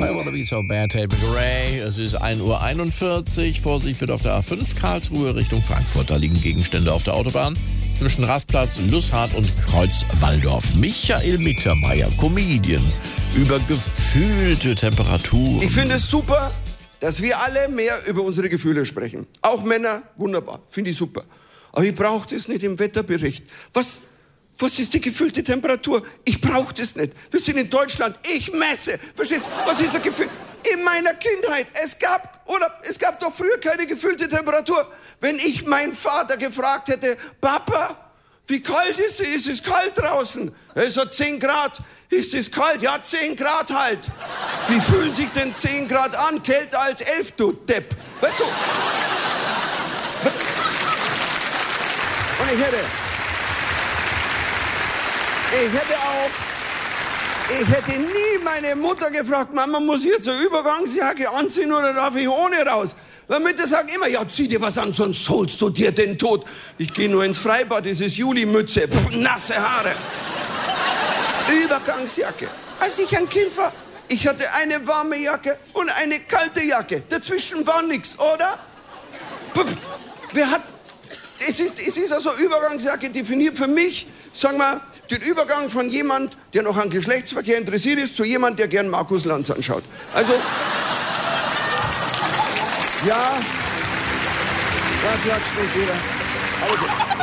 I Wanna Be So Bad, Tate McRae. Es ist 1:41 Uhr. Vorsicht bitte auf der A5 Karlsruhe Richtung Frankfurt. Da liegen Gegenstände auf der Autobahn zwischen Rastplatz Lusshardt und Kreuz Walldorf. Michael Mittermeier, Comedian, über gefühlte Temperaturen. Ich finde es super, dass wir alle mehr über unsere Gefühle sprechen. Auch Männer, wunderbar, finde ich super. Aber ich brauche das nicht im Wetterbericht. Was ist die gefühlte Temperatur? Ich brauche das nicht. Wir sind in Deutschland, ich messe. Verstehst du? Was ist das Gefühl? In meiner Kindheit, es gab doch früher keine gefühlte Temperatur. Wenn ich meinen Vater gefragt hätte, Papa, wie kalt ist es? Ist es kalt draußen? Es hat 10 Grad. Ist es kalt? Ja, 10 Grad halt. Wie fühlen sich denn 10 Grad an? Kälter als 11, du Depp. Weißt du? Und ich hätte nie meine Mutter gefragt, Mama, muss ich jetzt eine Übergangsjacke anziehen oder darf ich ohne raus? Weil Mütter sagen immer, ja, zieh dir was an, sonst holst du dir den Tod. Ich gehe nur ins Freibad, das ist Julimütze, nasse Haare. Übergangsjacke. Als ich ein Kind war, ich hatte eine warme Jacke und eine kalte Jacke. Dazwischen war nichts, oder? Es ist also Übergangsjacke definiert für mich, sagen wir, den Übergang von jemand, der noch an Geschlechtsverkehr interessiert ist, zu jemand, der gern Markus Lanz anschaut. Also, ja, da klatscht nicht jeder. Aber gut.